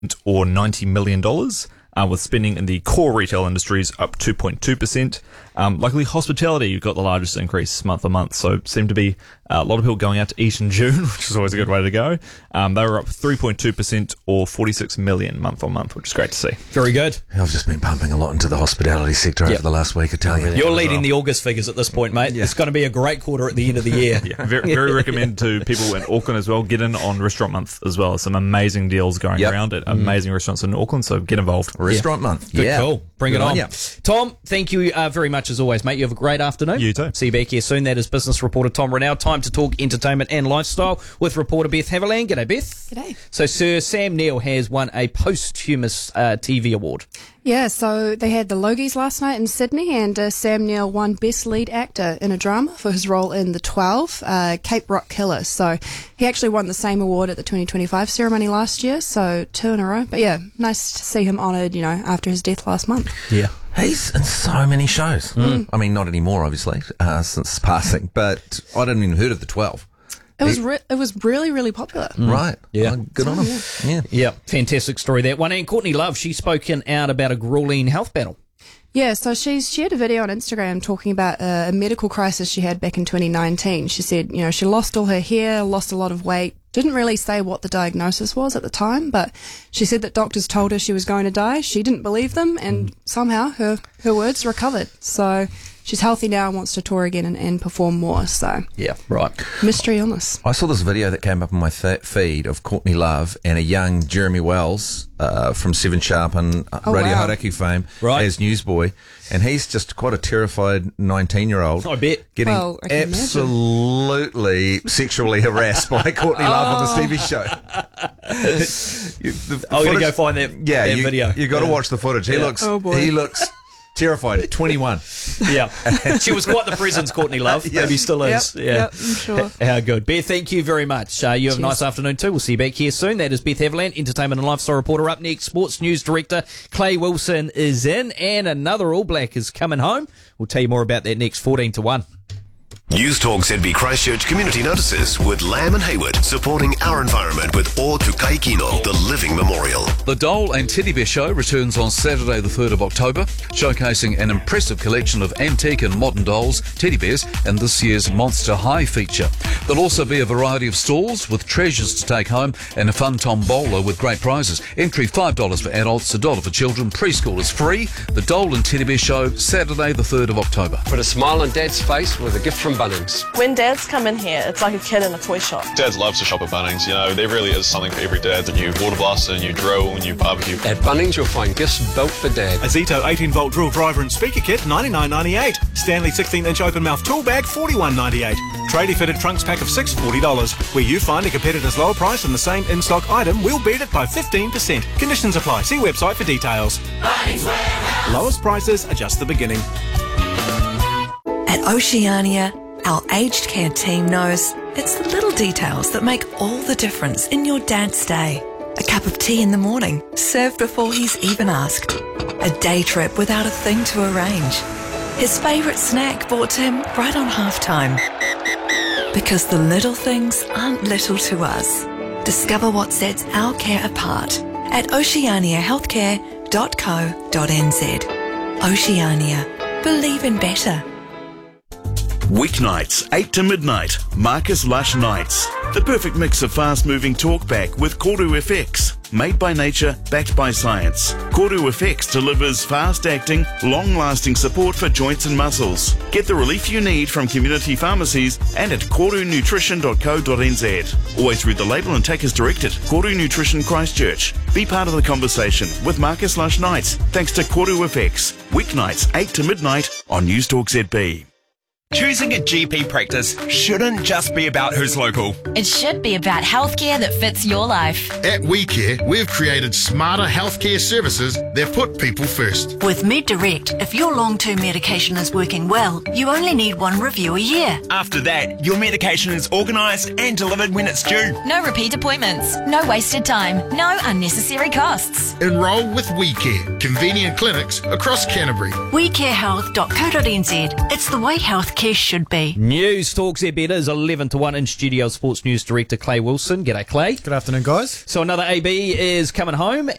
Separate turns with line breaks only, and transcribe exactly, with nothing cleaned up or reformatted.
or ninety million dollars. Uh, with spending in the core retail industries up two point two percent. Um, luckily, hospitality, you've got the largest increase month on month. So seem to be uh, a lot of people going out to eat in June, which is always a good way to go. Um, they were up three point two percent or forty-six million month on month, which is great to see.
Very good.
I've just been pumping a lot into the hospitality sector
Yep.
over the last week, I tell you.
You're leading the August figures at this point, mate.
Yeah.
It's going to be a great quarter at the end of the year.
Yeah, very, very recommend to people in Auckland as well. Get in on Restaurant Month as well. Some amazing deals going
Yep.
around at amazing restaurants in Auckland, so get involved.
Restaurant month.
Good
Yeah.
call. Bring
Good
it on.
ya.
Tom, thank you uh, very much as always, mate. You have a great afternoon.
You too.
See you back here soon. That is business reporter Tom Renau. Time to talk entertainment and lifestyle with reporter Beth Haviland. G'day, Beth.
G'day.
So Sir Sam Neill has won a posthumous uh, T V award.
Yeah, so they had the Logies last night in Sydney, and uh, Sam Neill won Best Lead Actor in a Drama for his role in The twelve, uh, Cape Rock Killer. So he actually won the same award at the twenty twenty-five ceremony last year, so two in a row. But yeah, nice to see him honoured, you know, after his death last month.
Yeah.
He's in so many shows. I mean, not anymore, obviously, uh, since his passing, but I didn't even heard of the twelve.
It was re- it was really, really popular.
Right.
Yeah.
Oh, good on him. Yeah.
Yeah, fantastic story, that one. And Courtney Love, she's spoken out about a grueling health battle.
Yeah, so she's she had a video on Instagram talking about a, a medical crisis she had back in twenty nineteen. She said, you know, she lost all her hair, lost a lot of weight, didn't really say what the diagnosis was at the time, but she said that doctors told her she was going to die. She didn't believe them, and somehow her, her words recovered. So she's healthy now and wants to tour again and, and perform more. So
Yeah, right.
mystery illness.
I saw this video that came up on my th- feed of Courtney Love and a young Jeremy Wells uh, from Seven Sharp and uh,
Oh,
Radio
wow.
Hauraku fame
Right.
as newsboy, and he's just quite a terrified nineteen-year-old.
I bet.
Getting
Well, I can
absolutely sexually harassed by Courtney Love on this T V show. You- the
I'm going to
footage-
go find that,
yeah,
that
you,
video.
You got to
Yeah.
watch the footage. He
Yeah.
looks.
Oh, boy.
He looks terrified. twenty-one.
Yeah. She was quite the presence, Courtney Love.
Yes.
Maybe still is.
Yep,
yeah.
yep, I'm sure.
How good. Beth, thank you very much. Uh, you have a
Cheers.
nice afternoon too. We'll see you back here soon. That is Beth Haviland, entertainment and lifestyle reporter. Up next, sports news director Clay Wilson is in, and another All Black is coming home. We'll tell you more about that next, fourteen to one.
News Talk Z B Christchurch Community Notices with Lamb and Hayward, supporting our environment with O Tukai Kino, the Living Memorial.
The Dole and Teddy Bear Show returns on Saturday the third of October, showcasing an impressive collection of antique and modern dolls, teddy bears, and this year's Monster High feature. There'll also be a variety of stalls with treasures to take home and a fun tombola with great prizes. Entry five dollars for adults, one dollar for children, preschool is free. The Dole and Teddy Bear Show, Saturday the third of October.
Put a smile on Dad's face with a gift from Bunnings.
When dads come in here, it's like a kid in a toy shop.
Dads love to shop at Bunnings. You know, there really is something for every dad. The new water blaster, new drill, new barbecue.
At Bunnings, you'll find gifts built for Dad.
A Zito eighteen volt drill driver and speaker kit, ninety-nine ninety-eight. Stanley sixteen inch open mouth tool bag, forty-one ninety-eight. Tradie fitted trunks pack of six, forty dollars. Where you find a competitor's lower price on the same in-stock item, we'll beat it by fifteen percent. Conditions apply. See website for details. Lowest prices are just the beginning.
At Oceania, our aged care team knows it's the little details that make all the difference in your dad's day. A cup of tea in the morning, served before he's even asked. A day trip without a thing to arrange. His favourite snack brought to him right on halftime. Because the little things aren't little to us. Discover what sets our care apart at oceania healthcare dot co dot n z. Oceania. Believe in better.
Weeknights, eight to midnight, Marcus Lush Nights. The perfect mix of fast-moving talkback with Koru F X. Made by nature, backed by science. Koru F X delivers fast-acting, long-lasting support for joints and muscles. Get the relief you need from community pharmacies and at koru nutrition dot co dot n z. Always read the label and take as directed. Koru Nutrition Christchurch. Be part of the conversation with Marcus Lush Nights, thanks to Koru F X. Weeknights, eight to midnight on News Talk Z B.
Choosing a G P practice shouldn't just be about who's local.
It should be about healthcare that fits your life.
At WeCare, we've created smarter healthcare services that put people first.
With MedDirect, if your long-term medication is working well, you only need one review a year.
After that, your medication is organised and delivered when it's due.
No repeat appointments, no wasted time, no unnecessary costs.
Enrol with WeCare, convenient clinics across Canterbury.
we care health dot co dot n z. It's the way healthcare care should be.
News Talk Z B. It is eleven to one in studio. Sports News Director Clay Wilson. G'day, Clay.
Good afternoon, guys.
So another A B is coming home.